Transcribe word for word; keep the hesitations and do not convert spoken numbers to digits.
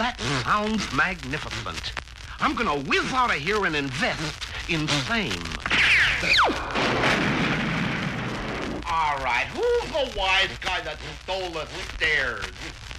That sounds magnificent. I'm gonna whiz out of here and invest in same. All right, who's the wise guy that stole the stairs?